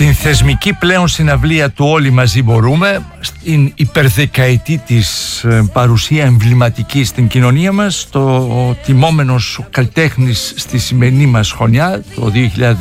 Στην θεσμική πλέον συναυλία του Όλοι Μαζί Μπορούμε, στην υπερδεκαετή της παρουσία εμβληματική στην κοινωνία μας, το τιμόμενος καλλιτέχνης στη σημερινή μας χρονιά, το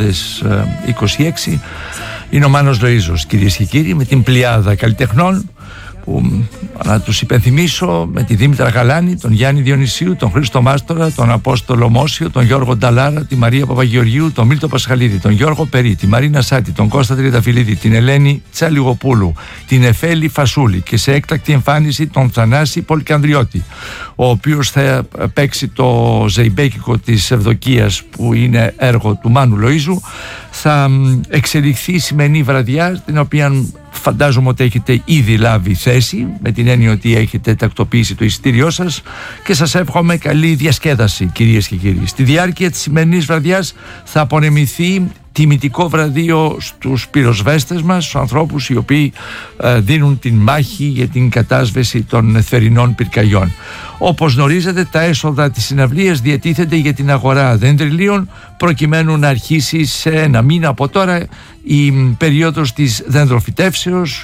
2026, είναι ο Μάνος Λοΐζος, κυρίες και κύριοι, με την πλειάδα καλλιτεχνών που, να τους υπενθυμίσω, με τη Δήμητρα Γαλάνη, τον Γιάννη Διονυσίου, τον Χρήστο Μάστορα, τον Απόστολο Μόσιο, τον Γιώργο Νταλάρα, τη Μαρία Παπαγεωργίου, τον Μίλτο Πασχαλίδη, τον Γιώργο Περί, τη Μαρίνα Σάτη, τον Κώστα Τριανταφυλλίδη, την Ελένη Τσαλιγοπούλου, την Εφέλη Φασούλη και σε έκτακτη εμφάνιση τον Θανάση Πολυκανδριώτη, ο οποίος θα παίξει το ζεϊμπέκικο της Ευδοκίας, που είναι έργο του Μάνου Λοΐζου. Θα εξελιχθεί η σημερινή βραδιά, την οποία φαντάζομαι ότι έχετε ήδη λάβει θέση, με την έννοια ότι έχετε τακτοποιήσει το εισιτήριό σας, και σας εύχομαι καλή διασκέδαση, κυρίες και κύριοι. Στη διάρκεια της σημερινής βραδιάς θα απονεμηθεί τιμητικό βραδείο στους πυροσβέστες μας, στους ανθρώπους οι οποίοι δίνουν την μάχη για την κατάσβεση των θερινών πυρκαγιών. Όπως γνωρίζετε, τα έσοδα της συναυλίας διατίθενται για την αγορά δεντριλίων, προκειμένου να αρχίσει σε ένα μήνα από τώρα η περίοδος της δεντροφυτεύσεως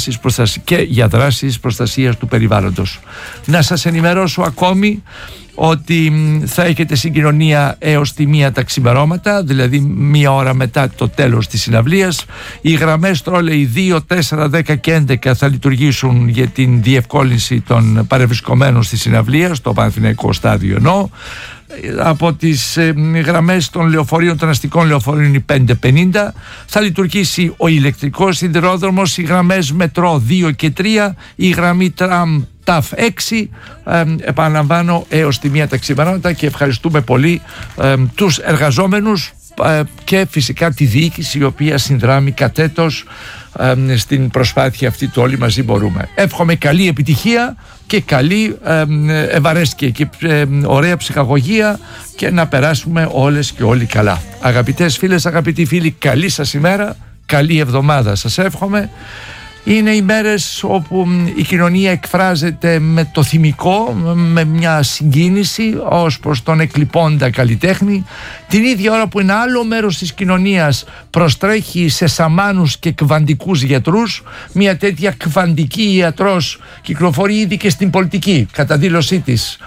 για δράσεις προστασίας του περιβάλλοντος. Να σας ενημερώσω ακόμη ότι θα έχετε συγκοινωνία έως τη 1 τα ξημερώματα, δηλαδή 1 ώρα μετά το τέλος της συναυλίας. Οι γραμμές τρόλεϊ 2, 4, 10 και 11 θα λειτουργήσουν για την διευκόλυνση των παρευρισκομένων στη συναυλία, στο Παναθηναϊκό στάδιο εννοώ. Από τις γραμμές των λεωφορείων, των αστικών λεωφορείων, η 550 θα λειτουργήσει ο ηλεκτρικός σιδηρόδρομος, οι γραμμές μετρό 2 και 3, η γραμμή τραμ ΤΑΦ 6, επαναλαμβάνω, έως τη 1 τα ξημερώματα, και ευχαριστούμε πολύ τους εργαζόμενους και φυσικά τη διοίκηση, η οποία συνδράμει κατέτος στην προσπάθεια αυτή του Όλοι Μαζί Μπορούμε. Εύχομαι καλή επιτυχία και καλή ευαρέσκεια και ωραία ψυχαγωγία, και να περάσουμε όλες και όλοι καλά. Αγαπητές φίλες, αγαπητοί φίλοι, καλή σας ημέρα, καλή εβδομάδα σας εύχομαι. Είναι οι μέρες όπου η κοινωνία εκφράζεται με το θυμικό, με μια συγκίνηση ως προς τον εκλειπώντα καλλιτέχνη, την ίδια ώρα που ένα άλλο μέρος της κοινωνίας προστρέχει σε σαμάνους και κβαντικούς γιατρούς. Μια τέτοια κβαντική ιατρός κυκλοφορεί ήδη και στην πολιτική. Κατά δήλωσή της,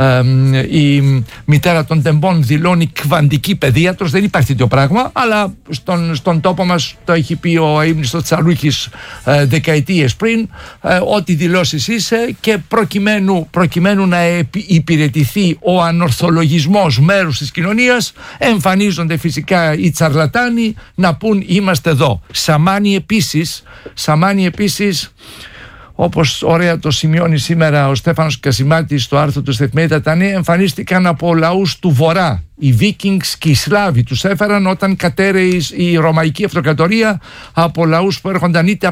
η μητέρα των τεμπών δηλώνει κβαντική παιδίατρος. Δεν υπάρχει τέτοιο πράγμα, αλλά στον τόπο μας το έχει πει ο αείμνηστος Τσαρούχης δεκαετίες πριν, ό,τι δηλώσεις είσαι, και προκειμένου να υπηρετηθεί ο ανορθολογισμός μέρους της κοινωνίας, εμφανίζονται φυσικά οι τσαρλατάνοι να πούν είμαστε εδώ. Σαμάνοι επίσης, όπως ωραία το σημειώνει σήμερα ο Στέφανος Κασιμάτης στο άρθρο του Εφημερίδα Τα Νέα, εμφανίστηκαν από λαούς του Βορρά. Οι Βίκινγκς και οι Σλάβοι τους έφεραν όταν κατέρεε η Ρωμαϊκή Αυτοκρατορία, από λαούς που έρχονταν είτε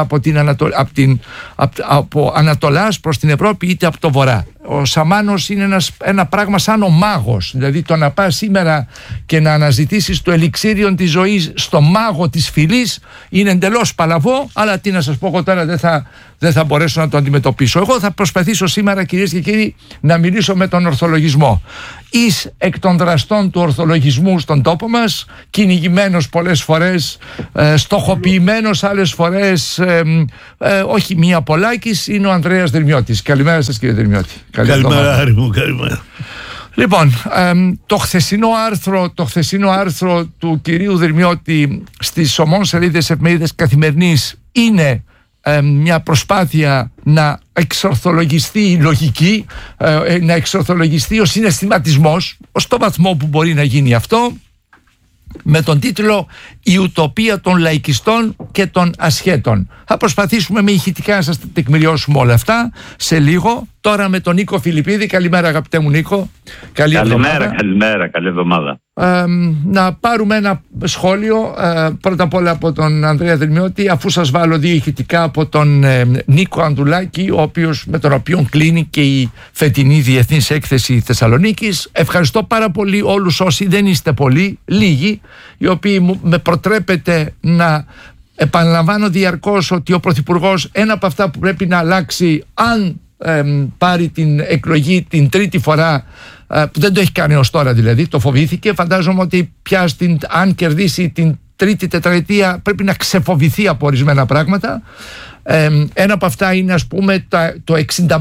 από Ανατολάς προς την Ευρώπη, είτε από το Βορρά. Ο σαμάνος είναι ένα πράγμα σαν ο μάγος, δηλαδή το να πας σήμερα και να αναζητήσεις το ελιξίριον της ζωής στο μάγο της φυλής είναι εντελώς παλαβό, αλλά τι να σας πω εγώ τώρα, δεν θα μπορέσω να το αντιμετωπίσω. Εγώ θα προσπαθήσω σήμερα, κυρίες και κύριοι, να μιλήσω με τον ορθολογισμό. Εις εκ των δραστών του ορθολογισμού στον τόπο μας, κυνηγημένος πολλές φορές, στοχοποιημένος άλλες φορές, όχι μία Πολάκης, είναι ο Ανδρέας Δερμιώτης. Καλημέρα σας, κύριε Δερμιώτη. Καλημέρα, Άρη μου, καλημέρα. Λοιπόν, το χθεσινό άρθρο του κυρίου Δερμιώτη στις ομών σελίδες εφημερίδες Καθημερινής είναι μια προσπάθεια να εξορθολογιστεί η λογική, να εξορθολογιστεί ο συναισθηματισμός, στο βαθμό που μπορεί να γίνει αυτό, με τον τίτλο «Η ουτοπία των λαϊκιστών και των ασχέτων». Θα προσπαθήσουμε με ηχητικά να σας τεκμηριώσουμε όλα αυτά σε λίγο. Τώρα με τον Νίκο Φιλιππίδη. Καλημέρα, αγαπητέ μου Νίκο. Καλημέρα, καλή εβδομάδα. Να πάρουμε ένα σχόλιο πρώτα απ' όλα από τον Ανδρέα Δερμιώτη, αφού σας βάλω δύο ηχητικά από τον Νίκο Ανδουλάκη, με τον οποίο κλείνει και η φετινή Διεθνής Έκθεση Θεσσαλονίκης. Ευχαριστώ πάρα πολύ όλους όσοι δεν είστε πολλοί, λίγοι, οι οποίοι με προτρέπετε να επαναλαμβάνω διαρκώς ότι ο Πρωθυπουργός, ένα από αυτά που πρέπει να αλλάξει αν πάρει την εκλογή την τρίτη φορά, που δεν το έχει κάνει ως τώρα, δηλαδή το φοβήθηκε, φαντάζομαι ότι πια αν κερδίσει την τρίτη τετραετία πρέπει να ξεφοβηθεί από ορισμένα πράγματα. Ένα από αυτά είναι, ας πούμε, το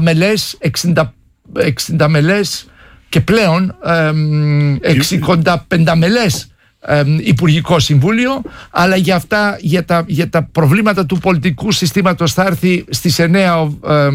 60 μελές και πλέον 65 μελές Υπουργικό Συμβούλιο, αλλά για τα προβλήματα του πολιτικού συστήματος θα έρθει στις 9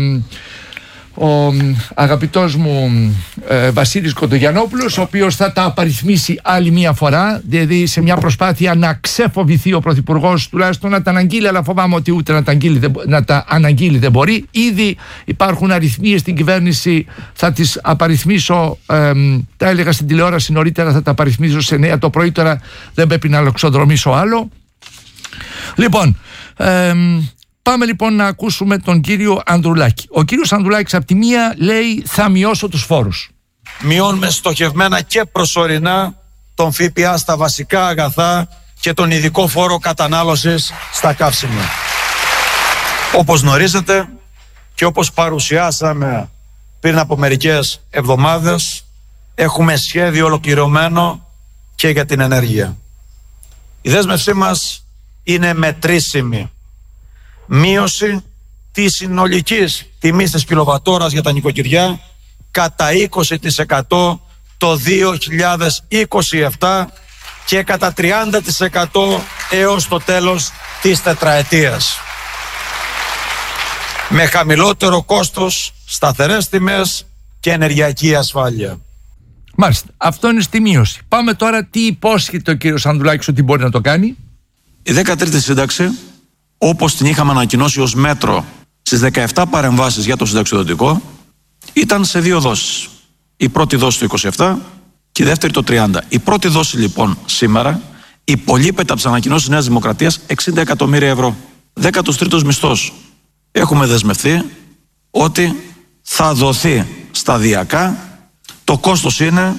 ο αγαπητός μου Βασίλης Κοντογιαννόπουλος, ο οποίος θα τα απαριθμίσει άλλη μία φορά, δηλαδή σε μια προσπάθεια να ξεφοβηθεί ο Πρωθυπουργός, τουλάχιστον να τα αναγγείλει, αλλά φοβάμαι ότι ούτε να τα αναγγείλει δεν μπορεί. Ήδη υπάρχουν αριθμίες στην κυβέρνηση, θα τις απαριθμίσω, τα έλεγα στην τηλεόραση νωρίτερα, θα τα απαριθμίσω σε 9 το πρωί, τώρα δεν πρέπει να λοξοδρομήσω άλλο. Λοιπόν, πάμε λοιπόν να ακούσουμε τον κύριο Ανδρουλάκη. Ο κύριος Ανδρουλάκης από τη μία λέει θα μειώσω τους φόρους. Μειώνουμε στοχευμένα και προσωρινά τον ΦΠΑ στα βασικά αγαθά και τον ειδικό φόρο κατανάλωσης στα καύσιμα. Όπως γνωρίζετε και όπως παρουσιάσαμε πριν από μερικές εβδομάδες, έχουμε σχέδιο ολοκληρωμένο και για την ενέργεια. Η δέσμευσή μας είναι μετρήσιμη. Μείωση της συνολικής τιμής της κιλοβατόρας για τα νοικοκυριά κατά 20% το 2027 και κατά 30% έως το τέλος της τετραετίας. Με χαμηλότερο κόστος, σταθερές τιμές και ενεργειακή ασφάλεια. Μάλιστα, αυτό είναι στη μείωση. Πάμε τώρα τι υπόσχεται ο κύριος Ανδρουλάκης ότι μπορεί να το κάνει. Η 13η σύνταξη, όπως την είχαμε ανακοινώσει ως μέτρο στις 17 παρεμβάσεις για το συνταξιδοτικό, ήταν σε 2 δόσεις. Η πρώτη δόση το 27 και η δεύτερη το 30. Η πρώτη δόση λοιπόν σήμερα υπολείπεται από τις ανακοινώσεις της Νέας Δημοκρατίας 60 εκατομμύρια ευρώ. 13ος μισθός. Έχουμε δεσμευτεί ότι θα δοθεί σταδιακά. Το κόστος είναι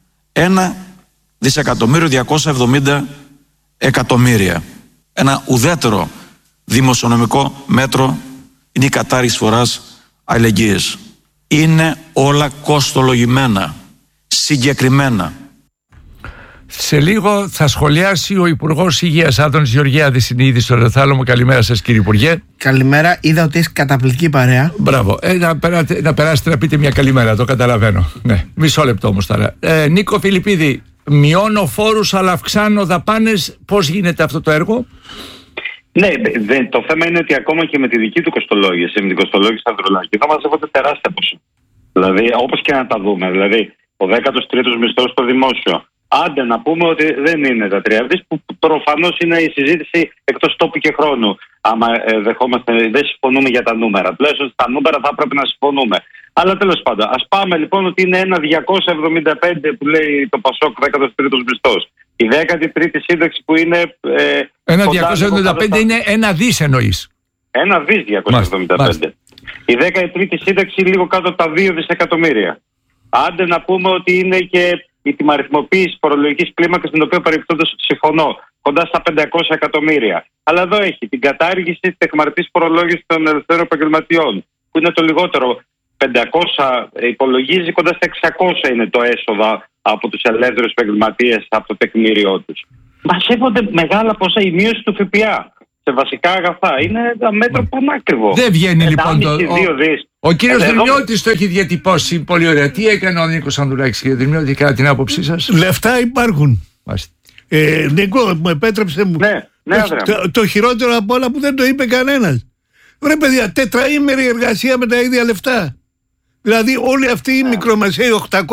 1.270.000.000. Ένα ουδέτερο δημοσιονομικό μέτρο είναι η κατάργηση φοράς αλληλεγγύης. Είναι όλα κοστολογημένα, συγκεκριμένα. Σε λίγο θα σχολιάσει ο Υπουργός Υγείας Άδωνης Γεωργιάδης, είναι ήδη στο Ρεθάλωμο. Καλημέρα σας κύριε Υπουργέ. Καλημέρα, είδα ότι έχει καταπληκτική παρέα. Μπράβο, να περάσετε να πείτε μια καλημέρα, το καταλαβαίνω. Ναι, μισό λεπτό όμως τώρα. Νίκο Φιλιππίδη, μειώνω φόρους αλλά αυξάνω δαπάνες, πώς γίνεται αυτό το έργο? Ναι, το θέμα είναι ότι ακόμα και με τη δική του κοστολόγηση, με την κοστολόγηση Ανδρουλάκη, θα μαζεύονται τεράστια ποσά. Δηλαδή, όπως και να τα δούμε, δηλαδή, ο 13ος μισθός στο δημόσιο. Άντε να πούμε ότι δεν είναι τα 3 δις, που προφανώς είναι η συζήτηση εκτός τόπου και χρόνου. Άμα δεν συμφωνούμε για τα νούμερα. Τουλάχιστον στα νούμερα θα πρέπει να συμφωνούμε. Αλλά τέλος πάντων, ας πάμε λοιπόν ότι είναι ένα 275 που λέει το Πασόκ 13ος μισθός. Η 13η σύνταξη που είναι. Ένα 275 είναι 1 δις εννοείς. 1 δις 275. Η 13η σύνταξη λίγο κάτω από τα 2 δισεκατομμύρια. Άντε να πούμε ότι είναι και η τιμαριθμοποίηση φορολογικής κλίμακας, την οποία παρεμπιπτόντως συμφωνώ, κοντά στα 500 εκατομμύρια. Αλλά εδώ έχει την κατάργηση της τεκμαρτής φορολόγησης των ελευθέρων επαγγελματιών, που είναι το λιγότερο. 500 υπολογίζει, κοντά στα 600 είναι το έσοδα από τους ελεύθερους επαγγελματίες από το τεκμήριό τους. Μαζεύονται μεγάλα ποσά. Η μείωση του ΦΠΑ σε βασικά αγαθά είναι ένα μέτρο πανάκριβο. Δεν βγαίνει λοιπόν το. Ο κύριος εδώ... Δρυμιώτης το έχει διατυπώσει πολύ ωραία. Τι έκανε ο Νίκος Ανδρουλάκης, κύριε Δρυμιώτη, κατά την άποψή σας? Λεφτά υπάρχουν. Νίκο, μου επέτρεψε μου. Ναι, το χειρότερο από όλα που δεν το είπε κανένας. Βρε παιδιά, τετραήμερη εργασία με τα ίδια λεφτά. Δηλαδή όλοι αυτοί οι μικρομεσαίοι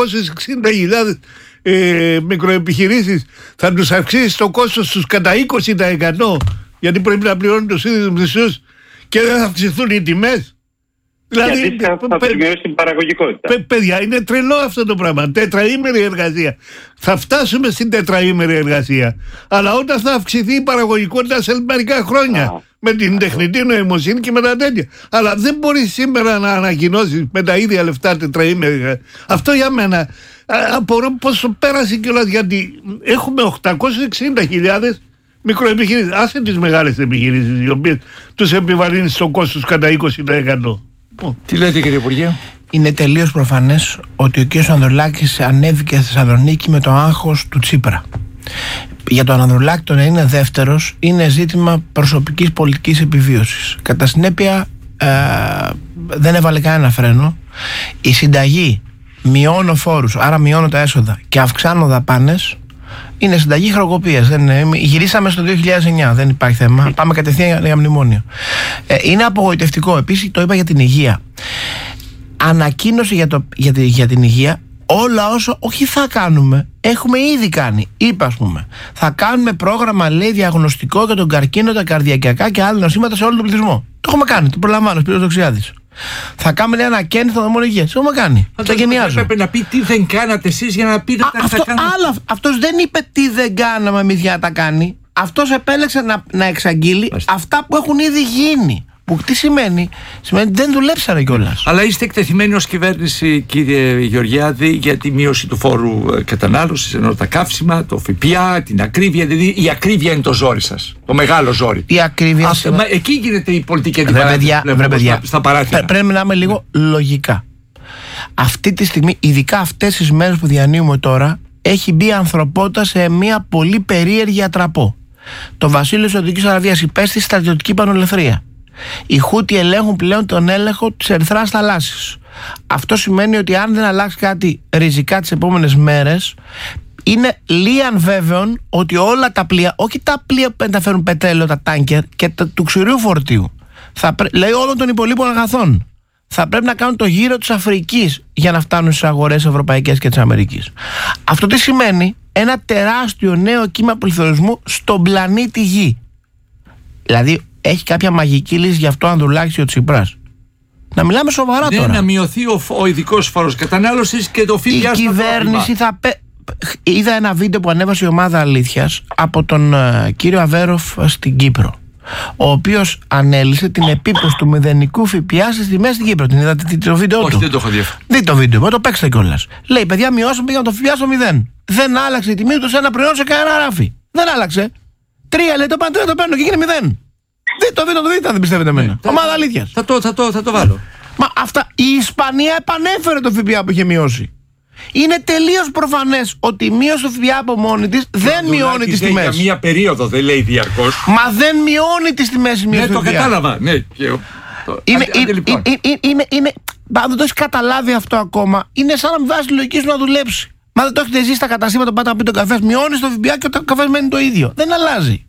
860.000 μικροεπιχειρήσεις θα τους αυξήσει το κόστος τους κατά 20%, γιατί πρέπει να πληρώνουν τους ίδιους μισθούς και δεν θα αυξηθούν οι τιμές. Δηλαδή, γιατί θα μειώσει την παραγωγικότητα. Παιδιά, είναι τρελό αυτό το πράγμα. Τετραήμερη εργασία. Θα φτάσουμε στην τετραήμερη εργασία. Αλλά όταν θα αυξηθεί η παραγωγικότητα σε μερικά χρόνια, με την τεχνητή νοημοσύνη και με τα τέτοια. Αλλά δεν μπορεί σήμερα να ανακοινώσει με τα ίδια λεφτά τετραήμερη εργασία. Αυτό για μένα απορώ πώς το πέρασε κιόλας, γιατί έχουμε 860.000 μικροεπιχειρήσεις. Άσε τις μεγάλες επιχειρήσεις, οι οποίες τους επιβαρύνει στο κόστος κατά 20%. Τι λέτε κύριε Υπουργέ? Είναι τελείως προφανές ότι ο κ. Ανδρουλάκης ανέβηκε στη Θεσσαλονίκη με το άγχος του Τσίπρα. για τον Ανδρουλάκη το να είναι δεύτερος είναι ζήτημα προσωπικής πολιτικής επιβίωσης. Κατά συνέπεια δεν έβαλε κανένα φρένο. Η συνταγή μειώνω φόρους, άρα μειώνω τα έσοδα και αυξάνω δαπάνες, είναι συνταγή χρεοκοπίας. Γυρίσαμε στο 2009, δεν υπάρχει θέμα. Πάμε κατευθείαν για μνημόνιο. Είναι απογοητευτικό. Επίσης το είπα για την υγεία. Ανακοίνωση για την υγεία. Όλα όσα όχι θα κάνουμε, έχουμε ήδη κάνει. Είπα, ας πούμε, θα κάνουμε πρόγραμμα, λέει, διαγνωστικό για τον καρκίνο, τα καρδιακιακά και άλλα νοσήματα σε όλο τον πληθυσμό. Το έχουμε κάνει, το προλαμβάνω, Σπύρος Δοξιάδης. Θα κάνουμε, λέει, ανακαίνιση των δομών υγείας. Το έχουμε κάνει. Τα γενιάζω. Πρέπει να πει τι δεν κάνατε εσείς για να πείτε τι θα κάνετε. Αυτός δεν είπε τι δεν κάναμε εμείς για να τα κάνει. Αυτός επέλεξε να εξαγγείλει αυτά που έχουν ήδη γίνει. Που τι σημαίνει? Σημαίνει ότι δεν δουλέψανε κιόλας. Αλλά είστε εκτεθειμένοι ως κυβέρνηση, κύριε Γεωργιάδη, για τη μείωση του φόρου κατανάλωσης, ενώ τα καύσιμα, το ΦΠΑ, την ακρίβεια. Δηλαδή η ακρίβεια είναι το ζόρι σας. Το μεγάλο ζόρι. Η ακρίβεια. Εκεί γίνεται η πολιτική αντιπαράθεση. Στα παράθυρα. Πρέπει να είμαι λίγο λογικά. Αυτή τη στιγμή, ειδικά αυτές τις μέρες που διανύουμε τώρα, έχει μπει η ανθρωπότητα σε μια πολύ περίεργη ατραπό. Το βασίλειο της Σαουδικής Αραβίας υπέστη στρατιωτική πανολευθερία. Οι Χούτι ελέγχουν πλέον τον έλεγχο της Ερυθράς θαλάσσης. Αυτό σημαίνει ότι αν δεν αλλάξει κάτι ριζικά τις επόμενες μέρες, είναι λίαν βέβαιον ότι όλα τα πλοία, όχι τα πλοία που μεταφέρουν πετρέλαιο, τα τάνκερ και του ξηρού φορτίου, λέει όλων των υπολείπων αγαθών, θα πρέπει να κάνουν το γύρο της Αφρικής για να φτάνουν στις αγορές ευρωπαϊκές και της Αμερικής. Αυτό τι σημαίνει? Ένα τεράστιο νέο κύμα πληθωρισμού στον πλανήτη Γη. Δηλαδή έχει κάποια μαγική λύση γι' αυτό ο Ανδρουλάκης και ο Τσίπρας? Να μιλάμε σοβαρά τώρα. Να μειωθεί ο ειδικός φόρος κατανάλωσης και το ΦΠΑ. Η κυβέρνηση θα Είδα ένα βίντεο που ανέβασε η ομάδα Αλήθειας από τον κύριο Αβέροφ στην Κύπρο, ο οποίος ανέλησε την επίπτωση του μηδενικού ΦΠΑ στις τιμές στην Κύπρο. Την είδατε το βίντεο του? Όχι, δεν το έχω δει. Δείτε το βίντεο, το παίξτε κιόλας. Λέει, παιδιά, μειώσαμε, πήγαμε το ΦΠΑ στο 0. Δεν άλλαξε η τιμή του σε ένα προϊόν σε κανένα ράφι. Δεν άλλαξε. 3 λέει, το πάνω, το παίρνω και έγινε 0. Δείτε το βίντεο, το δείτε αν δεν πιστεύετε εμένα. Ομάδα Αλήθειας. Θα το βάλω. Μα αυτά, η Ισπανία επανέφερε το ΦΠΑ που είχε μειώσει. Είναι τελείως προφανές ότι η μείωση του ΦΠΑ από μόνη της δεν μειώνει τις τιμές. Για μία περίοδο δεν λέει διαρκώς. Μα δεν μειώνει τις τιμές η μείωση του ΦΠΑ. Ναι, το κατάλαβα. Ναι. Δεν το έχει καταλάβει αυτό ακόμα. Είναι σαν να μην βάζει τη λογική σου να δουλέψει. Μα δεν το έχετε ζήσει στα καταστήματα, πάτε να πει τον καφέ, μειώνει το ΦΠΑ και ο καφέ μένει το ίδιο. Δεν αλλάζει.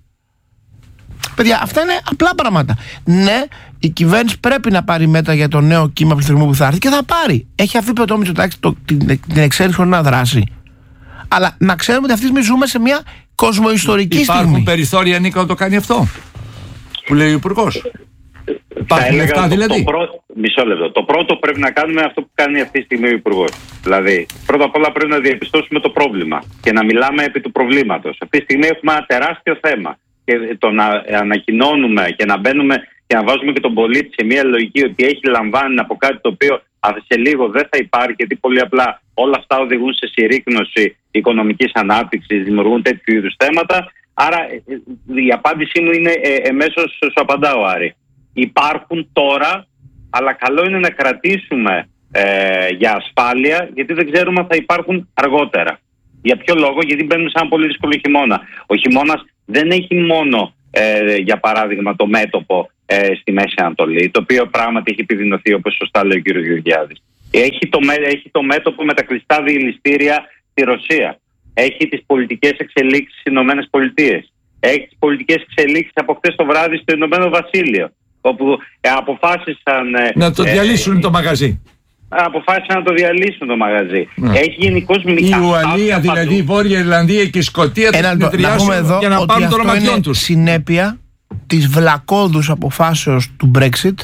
Παιδιά, αυτά είναι απλά πράγματα. Ναι, η κυβέρνηση πρέπει να πάρει μέτρα για το νέο κύμα πληθωρισμού που θα έρθει και θα πάρει. Έχει αφήσει το Μητσοτάκη την εξέλιξη χωρίς να δράσει. Αλλά να ξέρουμε ότι αυτή τη στιγμή ζούμε σε μια κοσμοϊστορική στιγμή. Υπάρχουν περιθώρια, Νίκο, να το κάνει αυτό που λέει ο Υπουργός? Υπάρχουν λεφτά δηλαδή? Μισό λεπτό. Το πρώτο πρέπει να κάνουμε αυτό που κάνει αυτή τη στιγμή ο Υπουργός. Δηλαδή, πρώτα απ' όλα πρέπει να διαπιστώσουμε το πρόβλημα και να μιλάμε επί του προβλήματος. Αυτή τη στιγμή έχουμε ένα τεράστιο θέμα. Και το να ανακοινώνουμε και να μπαίνουμε και να βάζουμε και τον πολίτη σε μια λογική ότι έχει λαμβάνει από κάτι το οποίο σε λίγο δεν θα υπάρχει, γιατί πολύ απλά όλα αυτά οδηγούν σε συρρίκνωση οικονομικής ανάπτυξης, δημιουργούν τέτοιου είδους θέματα. Άρα η απάντησή μου είναι εμέσως σου απαντάω, Άρη. Υπάρχουν τώρα, αλλά καλό είναι να κρατήσουμε για ασφάλεια, γιατί δεν ξέρουμε αν θα υπάρχουν αργότερα. Για ποιο λόγο? Γιατί μπαίνουμε σε ένα πολύ δύσκολο χειμώνα. Ο χειμώνας δεν έχει μόνο, για παράδειγμα, το μέτωπο στη Μέση Ανατολή, το οποίο πράγματι έχει επιδεινωθεί, όπως σωστά λέει ο κ. Γεωργιάδης. Έχει το μέτωπο με τα κλειστά διελιστήρια στη Ρωσία. Έχει τις πολιτικές εξελίξεις στις Ηνωμένες Πολιτείες. Έχει τις πολιτικές εξελίξεις από χθες το βράδυ στο Ηνωμένο Βασίλειο, όπου αποφάσισαν να το διαλύσουν το μαγαζί. Αποφάσισαν να το διαλύσουν το μαγαζί. Έχει γενικώς η Ουαλία, δηλαδή η Βόρεια Ιρλανδία και η Σκωτία θα συνεδριάσουν για να πάρουν το ρομαντιόν τους. Συνέπεια της βλακώδους αποφάσεως του Brexit.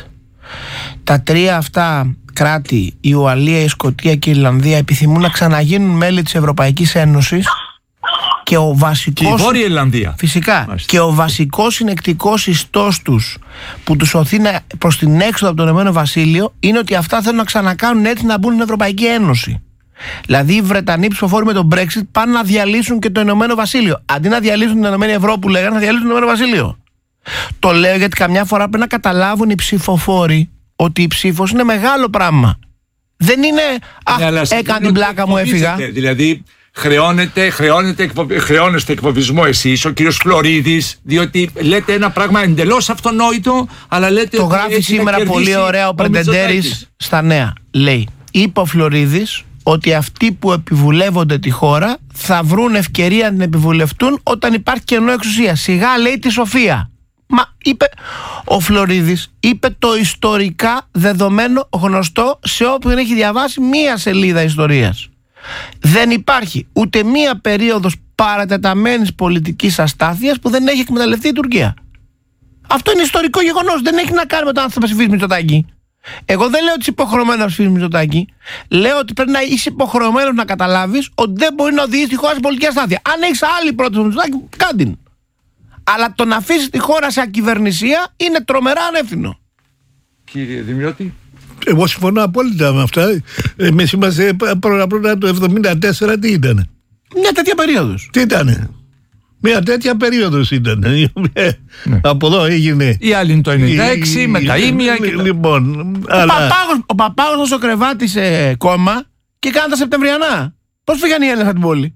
Τα τρία αυτά κράτη, η Ουαλία, η Σκωτία και η Ιρλανδία, επιθυμούν να ξαναγίνουν μέλη της Ευρωπαϊκής Ένωσης. Και ο βασικός, και η Βόρεια Ιρλανδία. Φυσικά. Μάλιστα. Και ο βασικός συνεκτικός ιστός τους που τους οθεί προς την έξοδο από το Ηνωμένο Βασίλειο είναι ότι αυτά θέλουν να ξανακάνουν έτσι να μπουν στην Ευρωπαϊκή Ένωση. Δηλαδή οι Βρετανοί ψηφοφόροι με τον Brexit πάνε να διαλύσουν και το Ηνωμένο Βασίλειο. Αντί να διαλύσουν την Ηνωμένη Ευρώπη που λέγανε, να διαλύσουν το Ηνωμένο Βασίλειο. Το λέω γιατί καμιά φορά πρέπει να καταλάβουν οι ψηφοφόροι ότι η ψήφος είναι μεγάλο πράγμα. Δεν είναι έκανε την πλάκα μου, έφυγα. Δηλαδή χρεώνεστε εκφοβισμό εσείς, ο κύριος Φλωρίδης, διότι λέτε ένα πράγμα εντελώς αυτονόητο, αλλά λέτε. Το γράφει σήμερα πολύ ωραία ο Πρεντεντέρης στα Νέα. Λέει, είπε ο Φλωρίδης ότι αυτοί που επιβουλεύονται τη χώρα θα βρουν ευκαιρία να την επιβουλευτούν όταν υπάρχει κενό εξουσία. Σιγά, λέει, τη σοφία. Μα είπε ο Φλωρίδης, είπε το ιστορικά δεδομένο γνωστό σε όποιον έχει διαβάσει μία σελίδα ιστορίας. Δεν υπάρχει ούτε μία περίοδος παρατεταμένης πολιτικής αστάθειας που δεν έχει εκμεταλλευτεί η Τουρκία. Αυτό είναι ιστορικό γεγονός. Δεν έχει να κάνει με το αν θα ψηφίσει Μητσοτάκη. Εγώ δεν λέω ότι είσαι υποχρεωμένο να ψηφίσει Μητσοτάκη. Λέω ότι πρέπει να είσαι υποχρεωμένο να καταλάβεις ότι δεν μπορεί να οδηγήσει τη χώρα σε πολιτική αστάθεια. Αν έχεις άλλη πρόταση Μητσοτάκη, κάντε την. Αλλά το να αφήσεις τη χώρα σε ακυβερνησία είναι τρομερά ανεύθυνο. Κύριε Δημιώτη. Εγώ συμφωνώ απόλυτα με αυτά. Εμείς είμαστε πρώτα το 1974, τι ήταν? Μια τέτοια περίοδος. Τι ήταν? Μια τέτοια περίοδος ήταν. Από εδώ έγινε. Η άλλη είναι το 96 με τα ίμια. Λοιπόν, ο Παπάγος στο κρεβάτι σε κόμμα και κάναν τα Σεπτεμβριανά. Πώς φύγαν οι Έλληνες από την πόλη?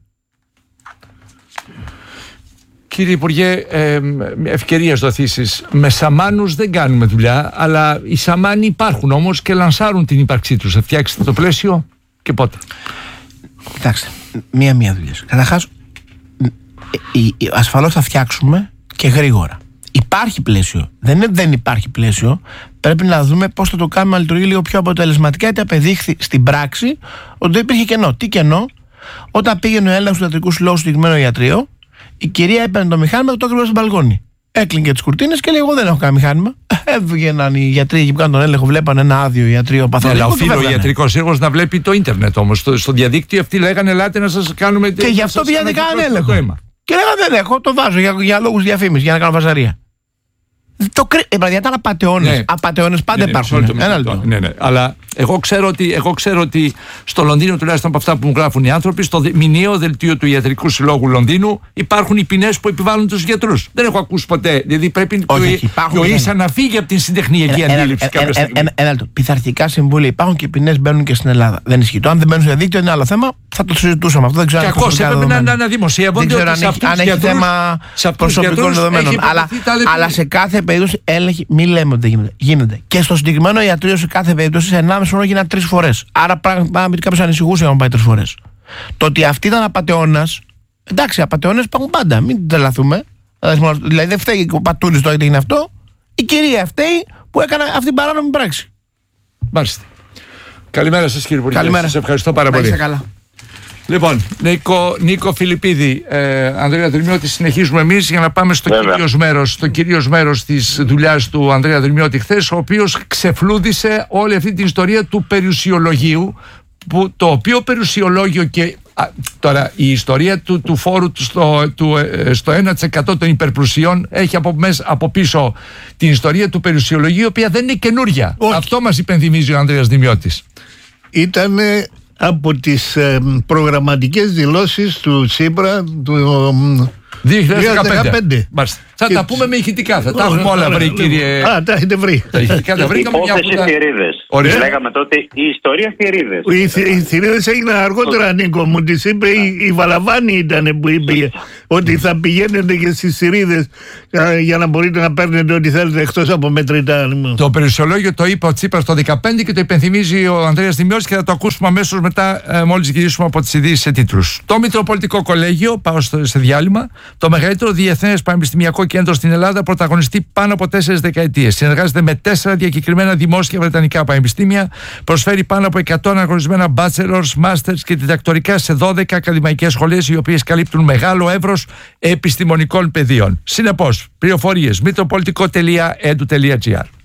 Κύριε Υπουργέ, ευκαιρίες δοθήσεις. Με σαμάνους δεν κάνουμε δουλειά, αλλά οι σαμάνοι υπάρχουν όμως και λανσάρουν την ύπαρξή τους. Θα φτιάξετε το πλαίσιο και πότε? Κοιτάξτε, μία δουλειές. Καταρχάς, ασφαλώς θα φτιάξουμε και γρήγορα. Υπάρχει πλαίσιο. Δεν είναι ότι δεν υπάρχει πλαίσιο. Πρέπει να δούμε πώς θα το κάνουμε να λειτουργεί λίγο πιο αποτελεσματικά, γιατί απεδείχθη στην πράξη ότι δεν υπήρχε κενό. Τι κενό? Όταν πήγαινε ο έλεγχος του ιατρικού συλλόγου στο συγκεκριμένο ιατρείο, η κυρία έπαιρνε το μηχάνημα και το έκρυβε στο μπαλκόνι. Έκλεινε τις κουρτίνες και λέει: εγώ δεν έχω κανένα μηχάνημα. Έβγαιναν οι γιατροί εκεί που κάνουν τον έλεγχο, βλέπαν ένα άδειο ιατρείο παθολογικό. Αλλά οφείλει ο ιατρικός σύλλογος να βλέπει το ίντερνετ όμως. Στο διαδίκτυο αυτοί λέγανε: ελάτε να σας κάνουμε. Και γι' αυτό πήγανε κανένα έλεγχο. Και λέγανε: δεν έχω, το βάζω για λόγους διαφήμισης, για να κάνω βαζαρία. Γιατί ήταν απατεώνες. Ναι. Απατεώνες πάντα υπάρχουν. Ναι. Αλλά εγώ ξέρω ότι στο Λονδίνο, τουλάχιστον από αυτά που μου γράφουν οι άνθρωποι, στο μηνιαίο δελτίο του Ιατρικού Συλλόγου Λονδίνου υπάρχουν οι ποινές που επιβάλλουν τους γιατρούς. Δεν έχω ακούσει ποτέ. Δηλαδή πρέπει και ο ίσα να φύγει από την συντεχνιακή αντίληψη κάποια στιγμή. Πειθαρχικά συμβούλια υπάρχουν και οι ποινές μπαίνουν και στην Ελλάδα. Δεν ισχύει. Το αν δεν μπαίνουν στο διαδίκτυο είναι άλλο θέμα. Θα το συζητούσαμε αυτό. Δεν ξέρω. Κακώς έπρεπε να δημοσιεύονται. Δεν ξέρω αν έχει θέμα προσωπικών δεδομένων. Αλλά σε κάθε περίπτωση έλεγχοι, μην λέμε ότι γίνονται. Και στο συγκεκριμένο ιατρείο σε κάθε περίπτωση σε 1,5 χρόνο γίνανε 3 φορές. Άρα πράγματι κάποιος ανησυχούσε να πάει 3 φορές. Το ότι αυτή ήταν απατεώνας, εντάξει, απατεώνες υπάρχουν πάντα, μην τρελαθούμε. Δηλαδή δεν φταίει ο Πατούλης το έγινε αυτό, η κυρία φταίει που έκανε αυτή την παράνομη πράξη. Μάλιστα. Καλημέρα σας κύριε Υπουργέ. Καλημέρα. Σας ευχαριστώ πάρα πολύ. Καλά. Λοιπόν, Νίκο Φιλιππίδη, Ανδρέα Δρυμιώτη, συνεχίζουμε εμείς για να πάμε στο κυρίως μέρος της δουλειάς του Ανδρέα Δρυμιώτη χθες, ο οποίος ξεφλούδισε όλη αυτή την ιστορία του περιουσιολογίου, το οποίο περιουσιολόγιο και τώρα η ιστορία του φόρου στο 1% των υπερπλουσιών έχει από πίσω την ιστορία του περιουσιολογίου, η οποία δεν είναι καινούρια. Αυτό μας υπενθυμίζει ο Ανδρέας Δρυμιώτης. Ήταν από τις προγραμματικές δηλώσεις του Τσίπρα του 2015. Θα τα πούμε με ηχητικά, θα τα έχουμε όλα βρει, κύριε. Τα έχετε βρει. Τα ηχητικά τα βρήκαμε. Υπόθεση Θηρίδες. Λέγαμε τότε η ιστορία Θηρίδες. Οι Θηρίδες έγιναν αργότερα, Νίκο μου. Της είπε η Βαλαβάνη ήταν που είπε ότι θα πηγαίνετε και στις Θηρίδες για να μπορείτε να παίρνετε ό,τι θέλετε εκτός από μετρητά. Το περιουσιολόγιο το είπε ο Τσίπρας το 2015 και το υπενθυμίζει ο Ανδρέας Δημιώτης και θα το ακούσουμε αμέσως μετά, μόλις γυρίσουμε από τις ειδήσεις σε τίτλους. Το Μητροπολιτικό Κολέγιο, πάω σε διάλειμμα, το μεγαλύτερο διεθνές πανεπιστημιακό κέντρο στην Ελλάδα, πρωταγωνιστεί πάνω από 4 δεκαετίες. Συνεργάζεται με 4 διακεκριμένα δημόσια βρετανικά πανεπιστήμια, προσφέρει πάνω από 100 αναγνωρισμένα bachelors, masters και διδακτορικά σε 12 ακαδημαϊκές σχολές, οι οποίες καλύπτουν μεγάλο εύρος επιστημονικών πεδίων. Συνεπώς, πληροφορίες mitropolitico.edu.gr.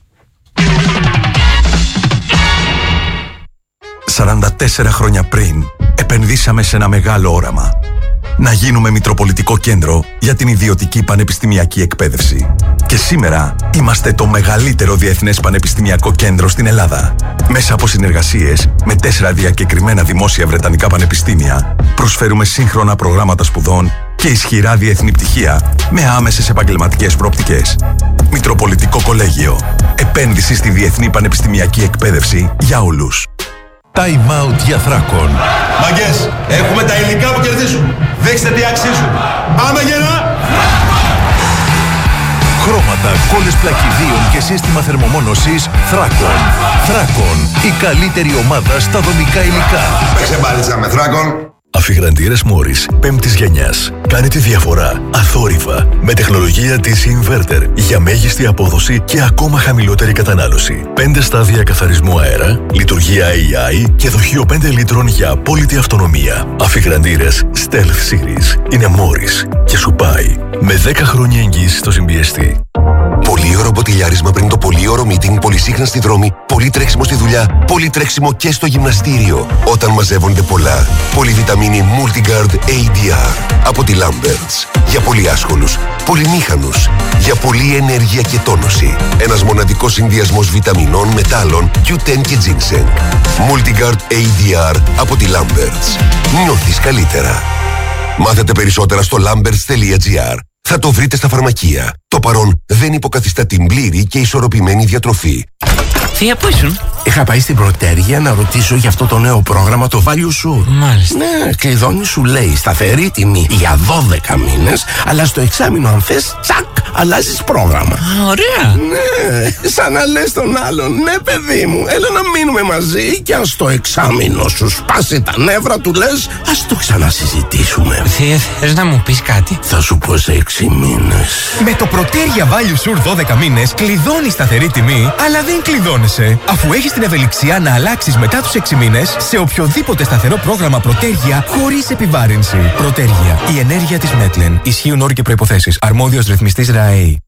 44 χρόνια πριν, επενδύσαμε σε ένα μεγάλο όραμα. Να γίνουμε Μητροπολιτικό Κέντρο για την ιδιωτική πανεπιστημιακή εκπαίδευση. Και σήμερα είμαστε το μεγαλύτερο διεθνές πανεπιστημιακό κέντρο στην Ελλάδα. Μέσα από συνεργασίες με 4 διακεκριμένα δημόσια βρετανικά πανεπιστήμια, προσφέρουμε σύγχρονα προγράμματα σπουδών και ισχυρά διεθνή πτυχία με άμεσες επαγγελματικές προοπτικές. Μητροπολιτικό Κολέγιο. Επένδυση στη διεθνή πανεπιστημιακή εκπαίδευση για όλους. Time out για Θράκον. Μαγκές, έχουμε τα υλικά που κερδίζουν. Δείξτε τι αξίζουν. Πάμε γερά! Χρώματα, κόλλες πλακιδίων και σύστημα θερμομόνωσης Θράκον. Θράκον, η καλύτερη ομάδα στα δομικά υλικά. Παίξε μπάλιτσα με Θράκον. Αφιγραντήρες Μόρις 5ης γενιάς. Κάνει τη διαφορά αθόρυβα με τεχνολογία της Inverter για μέγιστη απόδοση και ακόμα χαμηλότερη κατανάλωση. 5 στάδια καθαρισμού αέρα, λειτουργία AI και δοχείο 5 λίτρων για απόλυτη αυτονομία. Αφιγραντήρες Stealth Series είναι Μόρις και σου πάει με 10 χρόνια εγγύηση στο συμπιεστή. Πολύ ωραίο μποτιλιάρισμα πριν το πολύ ωραίο meeting, πολύ σύγχρονα στη δρόμη, πολύ τρέξιμο στη δουλειά, πολύ τρέξιμο και στο γυμναστήριο. Όταν μαζεύονται πολλά, πολυβιταμίνη Multigard ADR από τη Lamberts. Για πολύ άσχολους, πολυμήχανους, για πολλή ενέργεια και τόνωση. Ένας μοναδικός συνδυασμός βιταμινών, μετάλλων, Q10 και ginseng. Multigard ADR από τη Lamberts. Νιώθεις καλύτερα. Μάθετε περισσότερα στο lamberts.gr. Θα το βρείτε στα φαρμακεία. Το παρόν δεν υποκαθιστά την πλήρη και ισορροπημένη διατροφή. Θεία, πού ήσουν? Είχα πάει στην Πρωτέρια να ρωτήσω για αυτό το νέο πρόγραμμα, το Value Sure. Μάλιστα. Ναι, κλειδώνει, σου λέει σταθερή τιμή για 12 μήνες, αλλά στο εξάμηνο αν θες, τσακ, αλλάζεις πρόγραμμα. Ωραία. Ναι, σαν να λες τον άλλον, ναι παιδί μου, έλα να μείνουμε μαζί και αν στο εξάμηνο σου σπάσει τα νεύρα του λες, ας το ξανασυζητήσουμε. Θεία, θες να μου πεις κάτι? Θα σου πω σε 6 μήνες. Με το Πρωτέρια Value Sure 12 μήνες κλειδώνεις σταθερή τιμή, αλλά δεν κλειδώνεσαι, αφού έχεις την ευελιξία να αλλάξεις μετά τους 6 μήνες σε οποιοδήποτε σταθερό πρόγραμμα Πρωτέρια χωρίς επιβάρυνση. Πρωτέρια, η ενέργεια της Μέτλεν. Ισχύουν όροι και προϋποθέσεις. Αρμόδιος ρυθμιστής ΡΑΕΗ.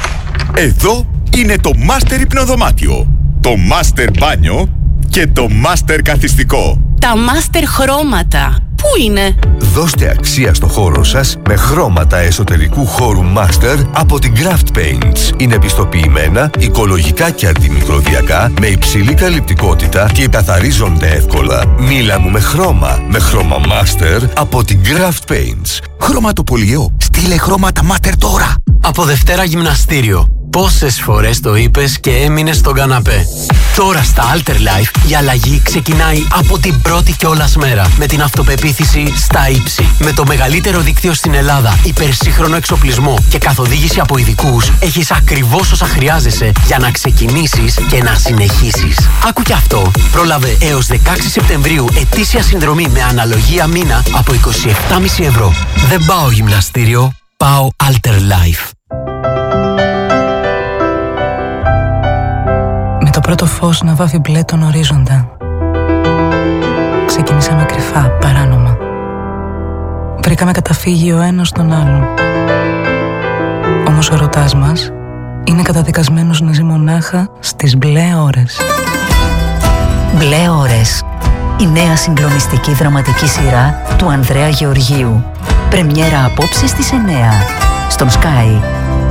Εδώ είναι το Master Υπνοδωμάτιο, το Master Μπάνιο και το Master Καθιστικό. Τα Master Χρώματα. Πού είναι? Δώστε αξία στο χώρο σας με χρώματα εσωτερικού χώρου Master από την Craft Paints. Είναι πιστοποιημένα, οικολογικά και αντιμικροβιακά, με υψηλή καλυπτικότητα και καθαρίζονται εύκολα. Μίλα μου με χρώμα Master από την Craft Paints. Χρωματοπολιό, στείλε χρώματα Master τώρα. Από Δευτέρα γυμναστήριο. Πόσες φορές το είπες και έμεινες στον καναπέ. Τώρα στα Alter Life η αλλαγή ξεκινάει από την πρώτη κιόλας μέρα. Με την αυτοπεποίθηση στα ύψη. Με το μεγαλύτερο δίκτυο στην Ελλάδα, υπερσύγχρονο εξοπλισμό και καθοδήγηση από ειδικούς, έχεις ακριβώς όσα χρειάζεσαι για να ξεκινήσεις και να συνεχίσεις. Άκου κι αυτό. Πρόλαβε έως 16 Σεπτεμβρίου ετήσια συνδρομή με αναλογία μήνα από 27,5 ευρώ. Δεν πάω γυμναστήριο, πάω Alter Life. Με το πρώτο φως να βάφει μπλε τον ορίζοντα, ξεκινήσαμε κρυφά, παράνομα. Βρήκαμε καταφύγιο ο ένας στον άλλον. Όμως ο ερωτάς μας είναι καταδικασμένος να ζει μονάχα στις μπλε ώρες. Μπλε ώρες. Η νέα συγκλονιστική δραματική σειρά του Ανδρέα Γεωργίου. Πρεμιέρα απόψε στις 9. Στον Sky.